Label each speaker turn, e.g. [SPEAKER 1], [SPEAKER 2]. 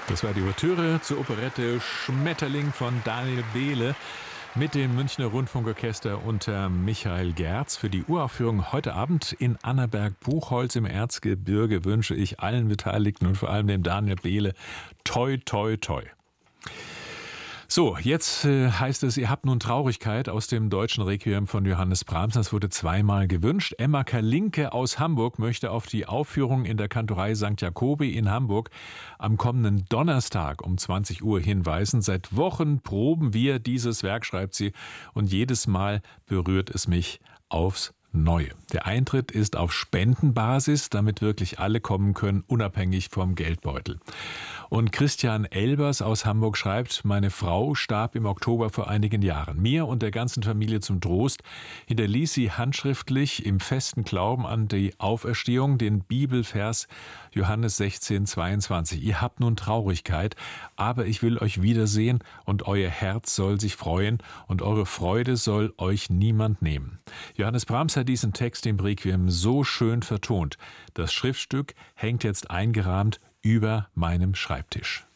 [SPEAKER 1] Das war die Ouvertüre zur Operette Schmetterling von Daniel Behle mit dem Münchner Rundfunkorchester unter Michael Gerz. Für die Uraufführung heute Abend in Annaberg-Buchholz im Erzgebirge wünsche ich allen Beteiligten und vor allem dem Daniel Behle toi, toi, toi. So, jetzt heißt es, ihr habt nun Traurigkeit aus dem deutschen Requiem von Johannes Brahms. Das wurde zweimal gewünscht. Emma Kalinke aus Hamburg möchte auf die Aufführung in der Kantorei St. Jakobi in Hamburg am kommenden Donnerstag um 20 Uhr hinweisen. Seit Wochen proben wir dieses Werk, schreibt sie, und jedes Mal berührt es mich aufs Neue. Der Eintritt ist auf Spendenbasis, damit wirklich alle kommen können, unabhängig vom Geldbeutel. Und Christian Elbers aus Hamburg schreibt, meine Frau starb im Oktober vor einigen Jahren. Mir und der ganzen Familie zum Trost hinterließ sie handschriftlich im festen Glauben an die Auferstehung den Bibelvers Johannes 16,22. Ihr habt nun Traurigkeit, aber ich will euch wiedersehen und euer Herz soll sich freuen und eure Freude soll euch niemand nehmen. Johannes Brahms hat diesen Text im Requiem so schön vertont. Das Schriftstück hängt jetzt eingerahmt über meinem Schreibtisch.